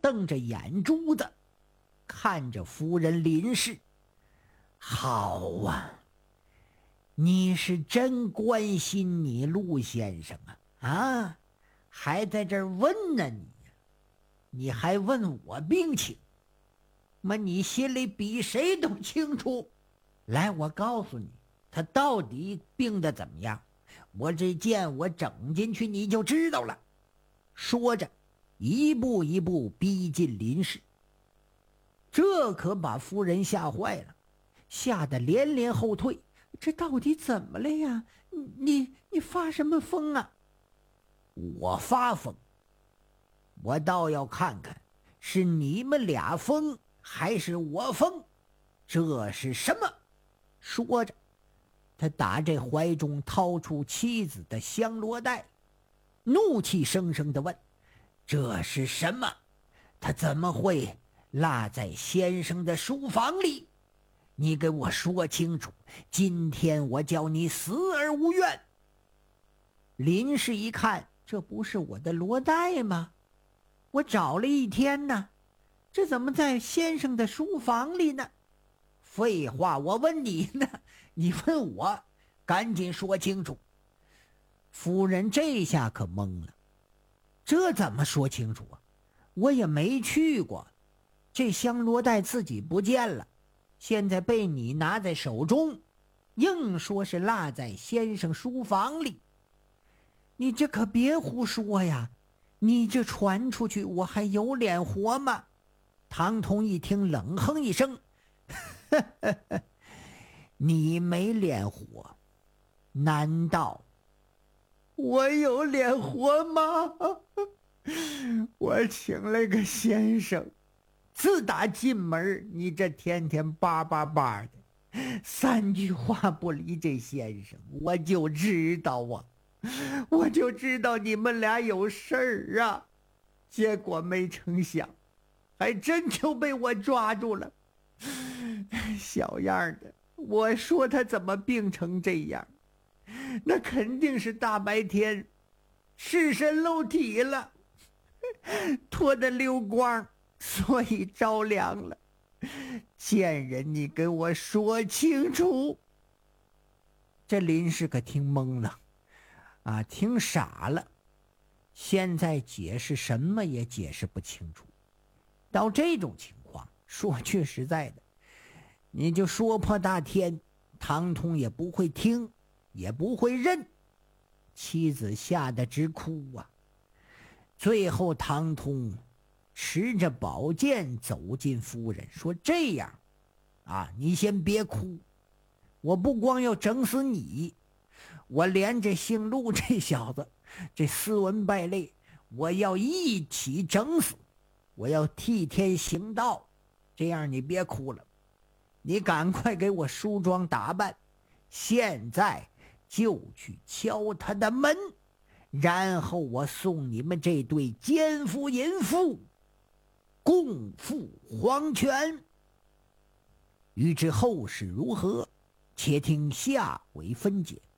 瞪着眼珠子看着夫人林氏。好啊，你是真关心你陆先生啊，还在这儿问呢你还问我病情？你心里比谁都清楚。来，我告诉你，他到底病得怎么样？我这剑我整进去你就知道了。说着，一步一步逼近林氏。这可把夫人吓坏了，吓得连连后退。这到底怎么了呀？你发什么疯啊？我发疯？我倒要看看是你们俩疯还是我疯。这是什么？说着，他打这怀中掏出妻子的香罗带，怒气生生地问：这是什么？他怎么会落在先生的书房里？你给我说清楚，今天我叫你死而无怨。林氏一看，这不是我的罗带吗？我找了一天呢，这怎么在先生的书房里呢？废话，我问你呢，你问我，赶紧说清楚。夫人这下可懵了，这怎么说清楚啊？我也没去过，这香罗带自己不见了，现在被你拿在手中，硬说是落在先生书房里。你这可别胡说呀，你这传出去我还有脸活吗？唐彤一听冷哼一声，你没脸活，难道我有脸活吗？我请了个先生，自打进门你这天天叭叭叭的，3句话不离这先生，我就知道你们俩有事儿啊。结果没成想，还真就被我抓住了。小样的，我说他怎么病成这样，那肯定是大白天赤身露体了，脱得溜光，所以着凉了。贱人，你给我说清楚。这林氏可听懵了啊，听傻了，现在解释什么也解释不清楚。到这种情况，说句实在的，你就说破大天，唐通也不会听，也不会认。妻子吓得直哭啊。最后唐通持着宝剑走进夫人，说：这样啊，你先别哭，我不光要整死你，我连这姓陆这小子，这斯文败类，我要一起整死，我要替天行道。这样你别哭了，你赶快给我梳妆打扮，现在就去敲他的门，然后我送你们这对奸夫淫妇共赴黄泉。欲知后事如何，且听下回分解。